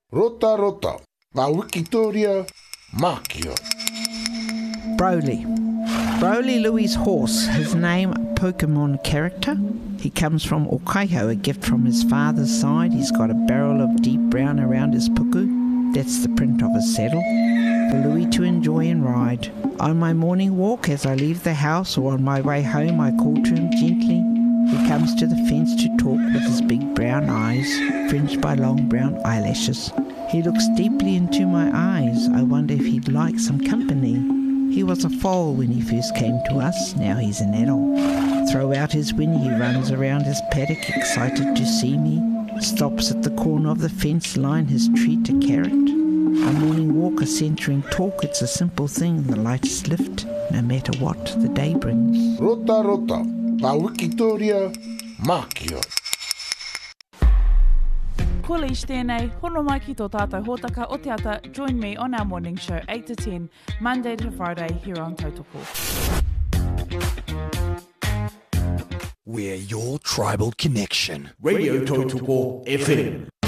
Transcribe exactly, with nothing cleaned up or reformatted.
Rota rota, ngā Wikitoria, Mākio. Broly. Broly Louis' horse, his name Pokemon character. He comes from Okaiho, a gift from his father's side. He's got a barrel of deep brown around his puku. That's the print of his saddle. For Louis to enjoy and ride. On my morning walk, as I leave the house or on my way home, I call to him gently. He comes to the fence to talk with his big brown eyes, fringed by long brown eyelashes. He looks deeply into my eyes. I wonder if he'd like some company. He was a foal when he first came to us. Now he's an adult. Throw out his whinny, he runs around his paddock, excited to see me. Stops at the corner of the fence line, his treat a carrot. A morning walk, a centering talk, it's a simple thing, the lightest lift, no matter what the day brings. Rota rota, ngā Wikitoria, Mākio. Ko leish tēnei, hono mai ki tō tātou hōtaka o te ata. Join me on our morning show eight to ten, Monday to Friday, here on Tautoko. We're your tribal connection. Radio Tautoko F M.